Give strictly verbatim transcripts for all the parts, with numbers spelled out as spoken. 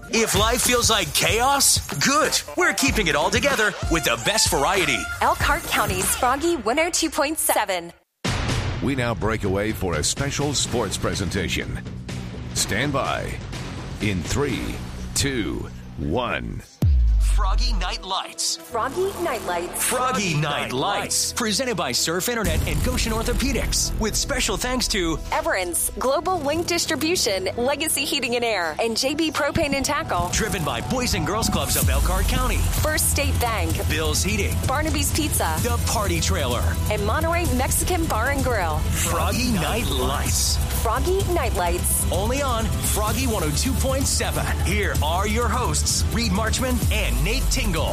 If life feels like chaos, good. We're keeping it all together with the best variety. Elkhart County's Froggy one oh two point seven. We now break away for a special sports presentation. Stand by in three, two, one. Froggy Night Lights. Froggy Night Lights. Froggy Night Lights. Presented by Surf Internet and Goshen Orthopedics. With special thanks to Everence, Global Link Distribution, Legacy Heating and Air, and J B Propane and Tackle. Driven by Boys and Girls Clubs of Elkhart County. First State Bank. Bill's Heating. Barnaby's Pizza. The Party Trailer. And Monterey Mexican Bar and Grill. Froggy Night Lights. Froggy Night Lights. Only on Froggy one oh two point seven. Here are your hosts, Reed Marchman and Nate Tingle.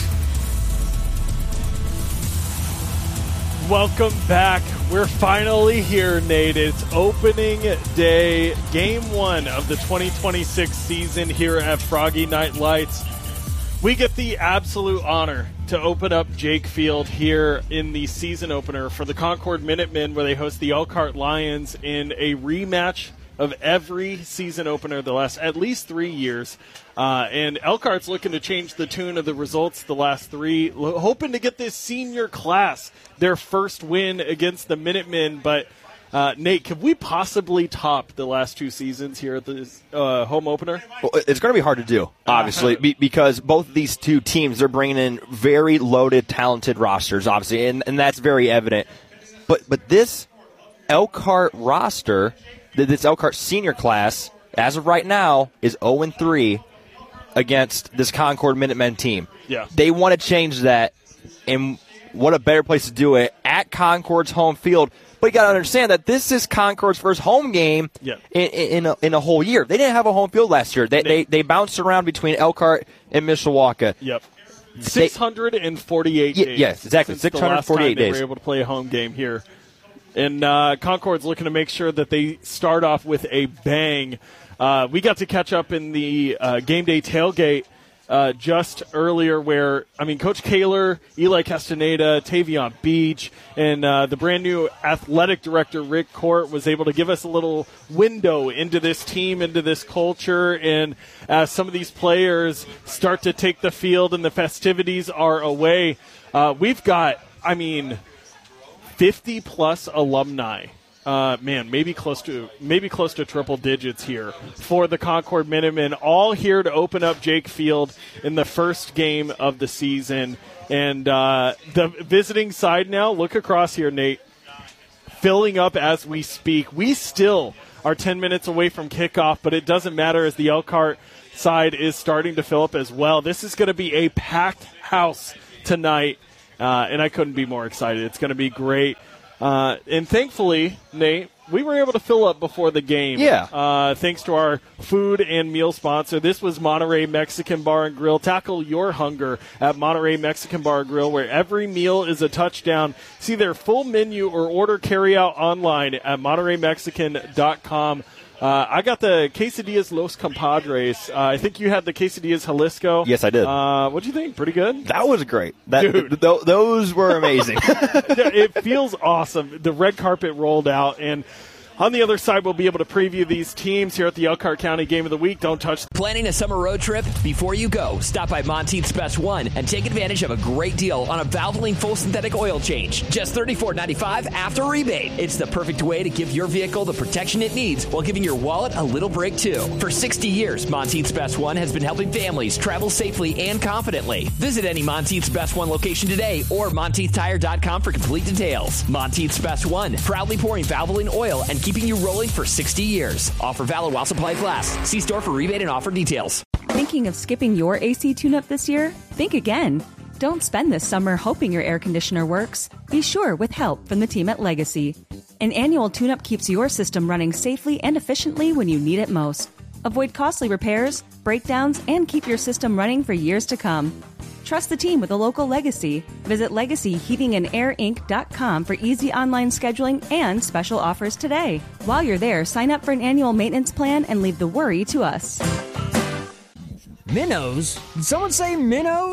Welcome back. We're finally here, Nate. It's opening day, game one of the twenty twenty-six season here at Froggy Night Lights. We get the absolute honor to open up Jake Field here in the season opener for the Concord Minutemen, where they host the Elkhart Lions in a rematch of every season opener the last at least three years. Uh, and Elkhart's looking to change the tune of the results the last three, lo- hoping to get this senior class their first win against the Minutemen. But, uh, Nate, could we possibly top the last two seasons here at the uh, home opener? Well, it's going to be hard to do, obviously, be- because both of these two teams, they're bringing in very loaded, talented rosters, obviously, and, and that's very evident. But but this Elkhart roster, this Elkhart senior class, as of right now, is oh and three against this Concord Minutemen team. Yeah. They want to change that, and what a better place to do it at Concord's home field. But you got to understand that this is Concord's first home game yeah. in, in, a, in a whole year. They didn't have a home field last year. They they, they bounced around between Elkhart and Mishawaka. Yep. six hundred forty-eight they, days. Yes, exactly. six hundred forty-eight days. They were able to play a home game here. And uh, Concord's looking to make sure that they start off with a bang. Uh, we got to catch up in the uh, game day tailgate uh, just earlier where, I mean, Coach Kaler, Eli Castaneda, Tavion Beach, and uh, the brand new athletic director, Rick Court, was able to give us a little window into this team, into this culture. And as some of these players start to take the field and the festivities are away, uh, we've got, I mean, fifty plus alumni. Uh, man, maybe close to maybe close to triple digits here for the Concord Minutemen, all here to open up Jake Field in the first game of the season. And uh, the visiting side now, look across here, Nate, filling up as we speak. We still are ten minutes away from kickoff, but it doesn't matter as the Elkhart side is starting to fill up as well. This is going to be a packed house tonight, uh, and I couldn't be more excited. It's going to be great. Uh, and thankfully, Nate, we were able to fill up before the game. Yeah. Uh, thanks to our food and meal sponsor. This was Monterey Mexican Bar and Grill. Tackle your hunger at Monterey Mexican Bar and Grill, where every meal is a touchdown. See their full menu or order carryout online at monterey mexican dot com. Uh, I got the Quesadillas Los Compadres. Uh, I think you had the Quesadillas Jalisco. Yes, I did. Uh, what'd you think? Pretty good? That was great. That, Dude. th- th- those were amazing. It feels awesome. The red carpet rolled out, and on the other side, we'll be able to preview these teams here at the Elkhart County Game of the Week. Don't touch. Planning a summer road trip? Before you go, stop by Monteith's Best One and take advantage of a great deal on a Valvoline full synthetic oil change. Just thirty-four ninety-five after rebate. It's the perfect way to give your vehicle the protection it needs while giving your wallet a little break, too. For sixty years, Monteith's Best One has been helping families travel safely and confidently. Visit any Monteith's Best One location today or monteith tire dot com for complete details. Monteith's Best One, proudly pouring Valvoline oil and keeping you rolling for sixty years. Offer valid while supplies last. See store for rebate and offer details. Thinking of skipping your A C tune-up this year? Think again. Don't spend this summer hoping your air conditioner works. Be sure with help from the team at Legacy. An annual tune-up keeps your system running safely and efficiently when you need it most. Avoid costly repairs, breakdowns, and keep your system running for years to come. Trust the team with a local Legacy. Visit legacy heating and air inc dot com for easy online scheduling and special offers today. While you're there, sign up for an annual maintenance plan and leave the worry to us. Minnows? Did someone say minnows?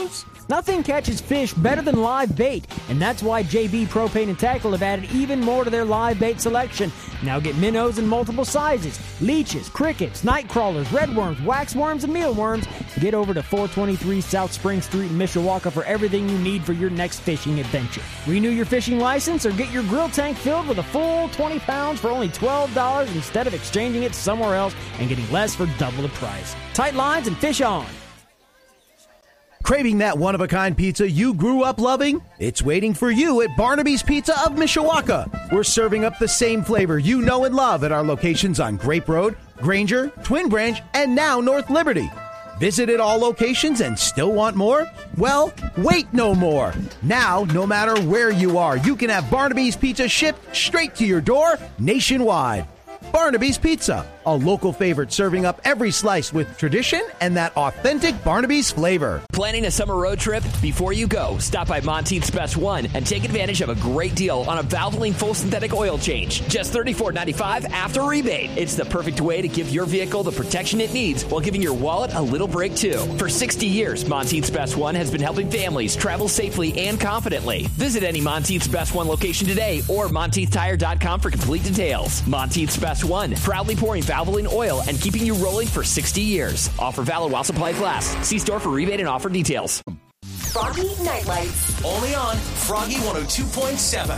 Nothing catches fish better than live bait, and that's why J B Propane and Tackle have added even more to their live bait selection. Now get minnows in multiple sizes, leeches, crickets, night crawlers, redworms, waxworms, and mealworms. Get over to four twenty-three South Spring Street in Mishawaka for everything you need for your next fishing adventure. Renew your fishing license or get your grill tank filled with a full twenty pounds for only twelve dollars instead of exchanging it somewhere else and getting less for double the price. Tight lines and fish on. Craving that one-of-a-kind pizza you grew up loving? It's waiting for you at Barnaby's Pizza of Mishawaka. We're serving up the same flavor you know and love at our locations on Grape Road, Granger, Twin Branch, and now North Liberty. Visited all locations and still want more? Well, wait no more. Now, no matter where you are, you can have Barnaby's Pizza shipped straight to your door nationwide. Barnaby's Pizza, a local favorite serving up every slice with tradition and that authentic Barnaby's flavor. Planning a summer road trip? Before you go, stop by Monteith's Best One and take advantage of a great deal on a Valvoline full synthetic oil change. Just thirty-four ninety-five after rebate. It's the perfect way to give your vehicle the protection it needs while giving your wallet a little break too. For sixty years, Monteith's Best One has been helping families travel safely and confidently. Visit any Monteith's Best One location today or Monteith Tire dot com for complete details. Monteith's Best One, proudly pouring Valvoline oil and keeping you rolling for sixty years. Offer valid while supplies last. See store for rebate and offer details. Froggy Nightlights. Only on Froggy one oh two point seven.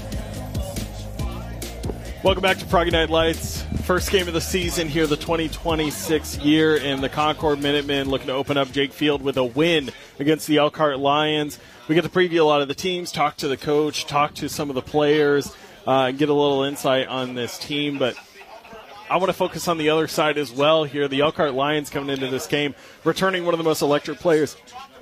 Welcome back to Froggy Night Lights. First game of the season here, the twenty twenty-six year, and the Concord Minutemen looking to open up Jake Field with a win against the Elkhart Lions. We get to preview a lot of the teams, talk to the coach, talk to some of the players, uh, and get a little insight on this team, but I want to focus on the other side as well here. The Elkhart Lions coming into this game, returning one of the most electric players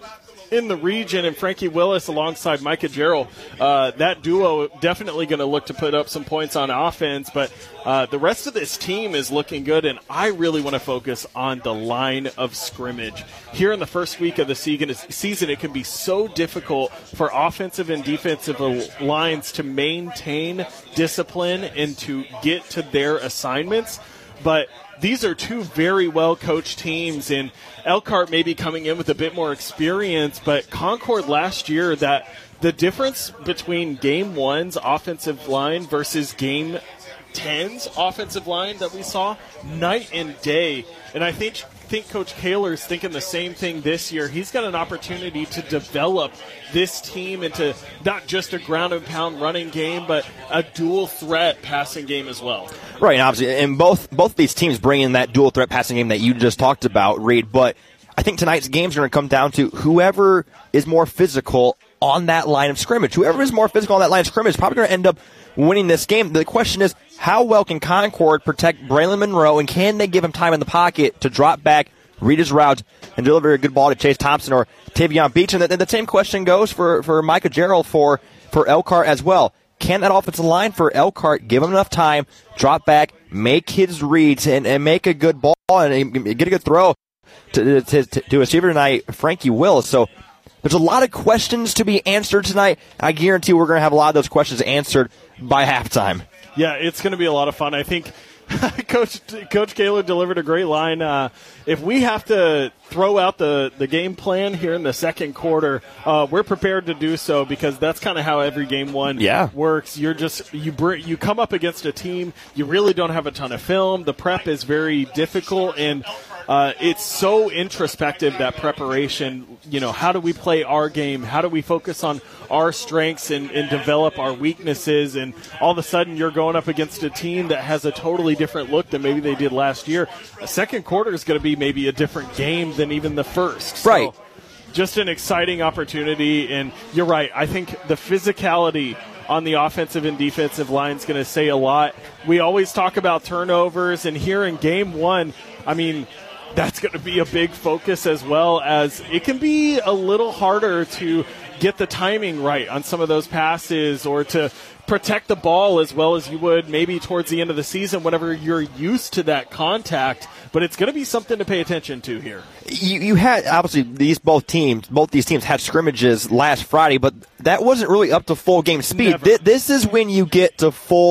in the region, and Frankie Willis alongside Micah Jarrell. Uh, that duo definitely going to look to put up some points on offense, but uh, the rest of this team is looking good, and I really want to focus on the line of scrimmage. Here in the first week of the season, it can be so difficult for offensive and defensive lines to maintain discipline and to get to their assignments, but these are two very well-coached teams, and Elkhart may be coming in with a bit more experience, but Concord last year, that the difference between Game one's offensive line versus Game ten's offensive line that we saw, night and day. And I think think Coach Kaler's thinking the same thing this year. He's got an opportunity to develop this team into not just a ground and pound running game, but a dual threat passing game as well. Right, and obviously, and both both these teams bring in that dual threat passing game that you just talked about, Reed. But I think tonight's games are going to come down to whoever is more physical on that line of scrimmage. Whoever is more physical on that line of scrimmage is probably going to end up winning this game. The question is, how well can Concord protect Braylon Monroe, and can they give him time in the pocket to drop back, read his route, and deliver a good ball to Chase Thompson or Tavion Beach? And the, the same question goes for, for Micah Jarrell for, for Elkhart as well. Can that offensive line for Elkhart give him enough time, drop back, make his reads, and, and make a good ball and get a good throw to, to, to a receiver tonight, Frankie Willis? So there's a lot of questions to be answered tonight. I guarantee we're going to have a lot of those questions answered by halftime. Yeah, it's going to be a lot of fun. I think Coach Coach Kaler delivered a great line. Uh, if we have to throw out the, the game plan here in the second quarter, uh, we're prepared to do so, because that's kind of how every game one yeah. works. You're just you br- you come up against a team, you really don't have a ton of film. The prep is very difficult, and uh, it's so introspective, that preparation. You know, how do we play our game? How do we focus on our strengths and, and develop our weaknesses? And all of a sudden, you're going up against a team that has a totally different look than maybe they did last year. The second quarter is going to be maybe a different game than even the first. Right. So, just an exciting opportunity. And you're right. I think the physicality on the offensive and defensive line is going to say a lot. We always talk about turnovers, and here in game one, I mean, that's going to be a big focus, as well as it can be a little harder to get the timing right on some of those passes, or to protect the ball as well as you would maybe towards the end of the season whenever you're used to that contact. But it's going to be something to pay attention to here. You, you had, obviously, these both teams, both these teams had scrimmages last Friday, but that wasn't really up to full game speed. Th- this is when you get to full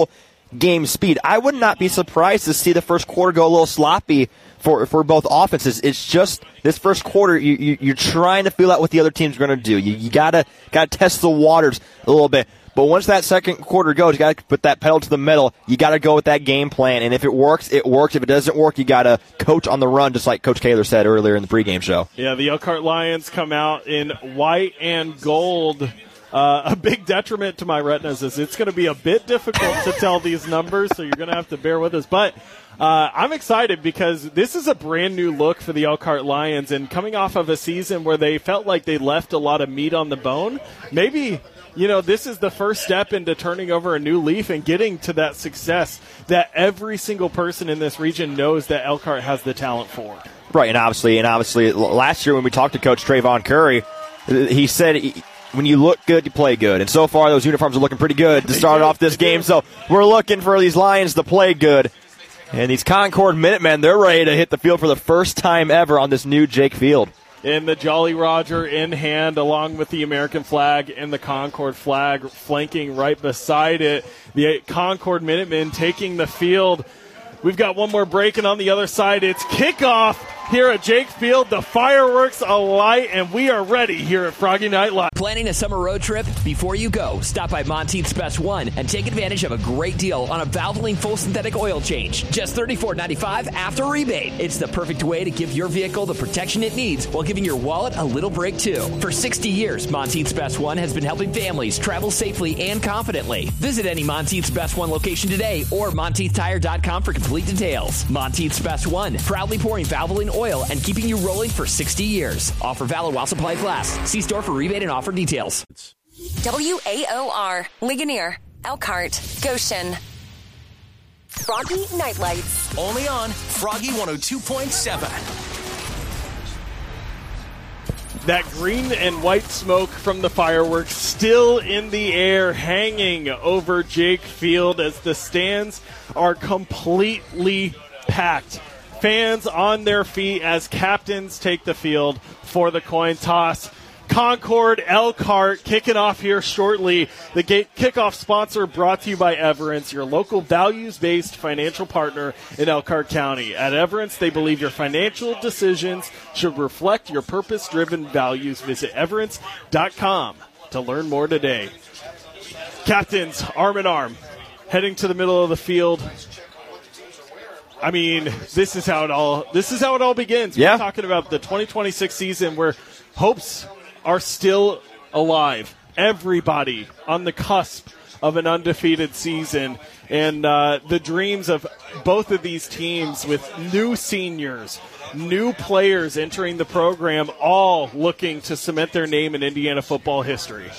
game speed. I would not be surprised to see the first quarter go a little sloppy for for both offenses. It's just this first quarter, you, you, you're trying to feel out what the other team's going to do. You, you gotta gotta test the waters a little bit. But once that second quarter goes, you got to put that pedal to the metal. You got to go with that game plan. And if it works, it works. If it doesn't work, you got to coach on the run, just like Coach Kaler said earlier in the pregame show. Yeah, the Elkhart Lions come out in white and gold. Uh, a big detriment to my retinas is it's going to be a bit difficult to tell these numbers, so you're going to have to bear with us. But uh, I'm excited because this is a brand new look for the Elkhart Lions, and coming off of a season where they felt like they left a lot of meat on the bone, maybe – you know, this is the first step into turning over a new leaf and getting to that success that every single person in this region knows that Elkhart has the talent for. Right, and obviously, and obviously, last year when we talked to Coach Trayvon Curry, he said he, when you look good, you play good. And so far, those uniforms are looking pretty good to start off this game. So we're looking for these Lions to play good. And these Concord Minutemen, they're ready to hit the field for the first time ever on this new Jake Field. In the Jolly Roger in hand, along with the American flag and the Concord flag flanking right beside it. The Concord Minutemen taking the field. We've got one more break, and on the other side, it's kickoff here at Jake Field. The fireworks alight, and we are ready here at Froggy Night Live. Planning a summer road trip? Before you go, stop by Monteith's Best One and take advantage of a great deal on a Valvoline full synthetic oil change. Just thirty-four ninety-five after rebate. It's the perfect way to give your vehicle the protection it needs while giving your wallet a little break, too. For sixty years, Monteith's Best One has been helping families travel safely and confidently. Visit any Monteith's Best One location today or Monteith Tire dot com for complete details. Monteith's Best One, proudly pouring Valvoline oil and keeping you rolling for sixty years. Offer valid while supplies last. See store for rebate and offer details. W A O R, Ligonier, Elkhart, Goshen. Froggy Night Lights. Only on Froggy one oh two point seven. That green and white smoke from the fireworks still in the air, hanging over Jake Field as the stands are completely packed. Fans on their feet as captains take the field for the coin toss. Concord, Elkhart kicking off here shortly. The gate kickoff sponsor brought to you by Everence, your local values-based financial partner in Elkhart County. At Everence, they believe your financial decisions should reflect your purpose-driven values. Visit everence dot com to learn more today. Captains, arm in arm, heading to the middle of the field. I mean, this is how it all this is how it all begins. Yeah. We're talking about the twenty twenty-six season where hopes are still alive. Everybody on the cusp of an undefeated season. And uh, the dreams of both of these teams with new seniors, new players entering the program, all looking to cement their name in Indiana football history.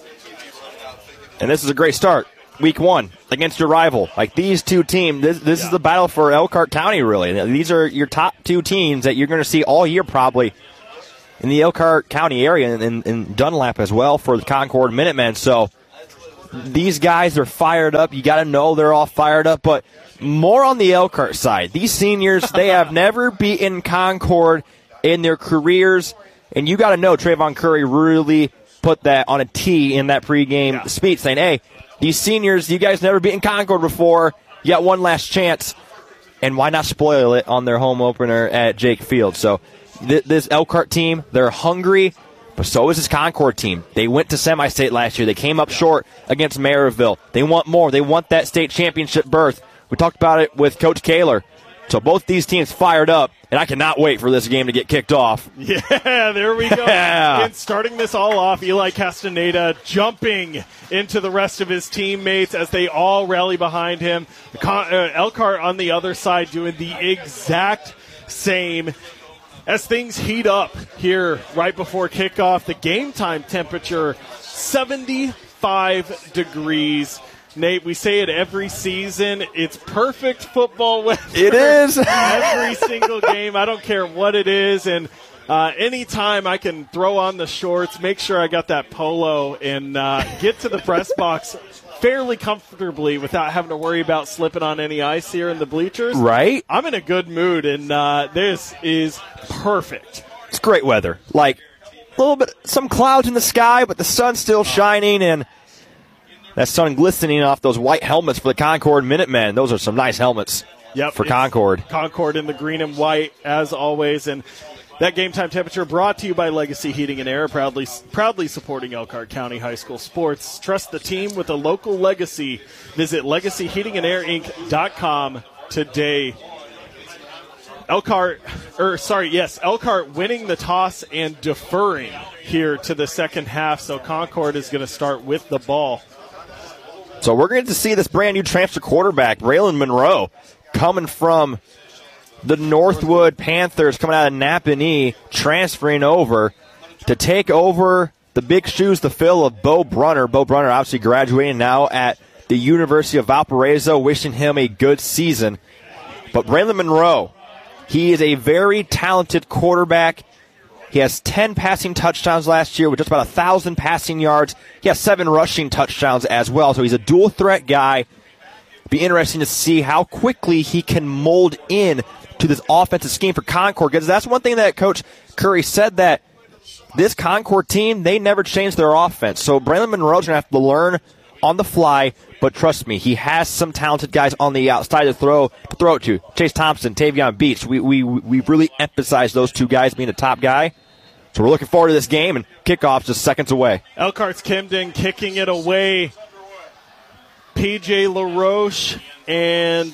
And this is a great start. Week one against your rival. Like these two teams, this, this yeah. is the battle for Elkhart County, really. These are your top two teams that you're going to see all year probably in the Elkhart County area and in Dunlap as well for the Concord Minutemen. So these guys are fired up. You got to know they're all fired up. But more on the Elkhart side. These seniors, they have never beaten Concord in their careers. And you got to know Trayvon Curry really put that on a tee in that pregame yeah. speech saying, hey, these seniors, you guys never beaten Concord before. You got one last chance. And why not spoil it on their home opener at Jake Field? So th- this Elkhart team, they're hungry, but so is this Concord team. They went to semi-state last year. They came up short against Maryville. They want more. They want that state championship berth. We talked about it with Coach Kaler. So both these teams fired up, and I cannot wait for this game to get kicked off. Yeah, there we go. Yeah. And starting this all off, Eli Castaneda jumping into the rest of his teammates as they all rally behind him. Uh, Elkhart on the other side doing the exact same. As things heat up here right before kickoff, the game time temperature, seventy-five degrees. Nate, we say it every season. It's perfect football weather. It is. Every single game. I don't care what it is. And uh, anytime I can throw on the shorts, make sure I got that polo, and uh, get to the press box fairly comfortably without having to worry about slipping on any ice here in the bleachers. Right. I'm in a good mood, and uh, this is perfect. It's great weather. Like a little bit, some clouds in the sky, but the sun's still shining, and That sun glistening off those white helmets for the Concord Minutemen. Those are some nice helmets yep, for Concord. Concord in the green and white, as always. And that game time temperature brought to you by Legacy Heating and Air, proudly proudly supporting Elkhart County High School sports. Trust the team with a local Legacy. Visit legacy heating and air inc dot com today. Elkhart, or sorry, yes, Elkhart winning the toss and deferring here to the second half, so Concord is going to start with the ball. So we're going to see this brand new transfer quarterback, Braylon Monroe, coming from the Northwood Panthers, coming out of Napanee, transferring over to take over the big shoes to fill of Bo Brunner. Bo Brunner obviously graduating now at the University of Valparaiso, wishing him a good season. But Braylon Monroe, he is a very talented quarterback. He has ten passing touchdowns last year with just about one thousand passing yards. He has seven rushing touchdowns as well, so he's a dual-threat guy. Be interesting to see how quickly he can mold in to this offensive scheme for Concord, because that's one thing that Coach Curry said, that this Concord team, they never changed their offense. So Braylon Monroe's going to have to learn on the fly, but trust me, he has some talented guys on the outside to throw to throw it to. Chase Thompson, Tavion Beach. We we we really emphasize those two guys being the top guy. So we're looking forward to this game, and kickoff's just seconds away. Elkhart's Camden kicking it away. P J LaRoche and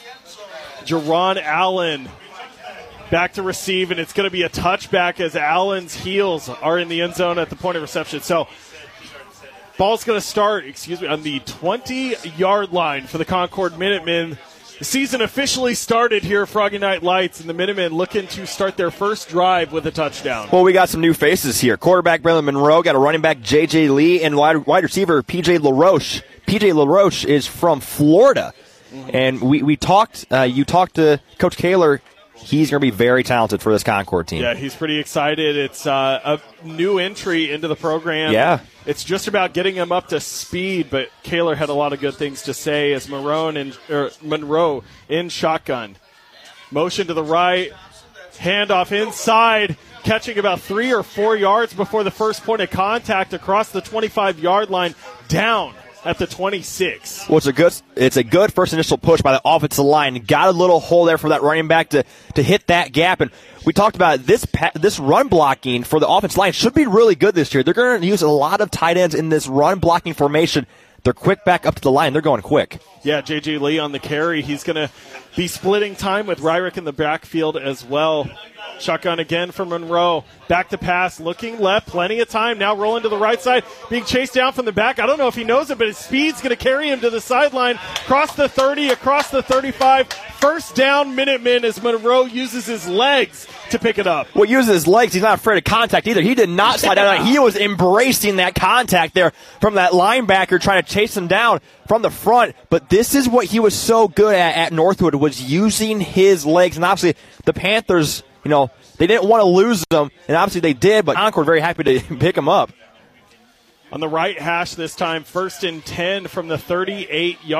Jerron Allen back to receive, and it's going to be a touchback as Allen's heels are in the end zone at the point of reception. So ball's going to start, excuse me, on the twenty-yard line for the Concord Minutemen. The season officially started here at Froggy Night Lights, and the Minutemen looking to start their first drive with a touchdown. Well, we got some new faces here. Quarterback Braylon Monroe, got a running back J J Lee, and wide, wide receiver P J LaRoche. P J LaRoche is from Florida. Mm-hmm. And we, we talked, uh, you talked to Coach Kaler. He's going to be very talented for this Concord team. Yeah, he's pretty excited. It's uh, a new entry into the program. Yeah. It's just about getting him up to speed, but Kaler had a lot of good things to say as Marone and or Monroe in shotgun. Motion to the right, handoff inside, catching about three or four yards before the first point of contact across the twenty-five-yard line, down at the twenty-six. Well, it's a good, it's a good first initial push by the offensive line. Got a little hole there for that running back to, to hit that gap. And we talked about it. this this run blocking for the offensive line should be really good this year. They're going to use a lot of tight ends in this run blocking formation. They're quick back up to the line. They're going quick. Yeah, J J Lee on the carry. He's going to be splitting time with Ryrick in the backfield as well. Shotgun again from Monroe. Back to pass, looking left, plenty of time. Now rolling to the right side, being chased down from the back. I don't know if he knows it, but his speed's going to carry him to the sideline. Across the thirty, across the thirty-five. First down, Minutemen, as Monroe uses his legs to pick it up. Well, uses his legs. He's not afraid of contact either. He did not slide down. He was embracing that contact there from that linebacker trying to chase him down from the front. But this is what he was so good at at Northwood, was using his legs. And obviously the Panthers, you know, they didn't want to lose them, and obviously they did, but Concord very happy to pick him up. On the right hash this time, first and ten from the thirty-eight yard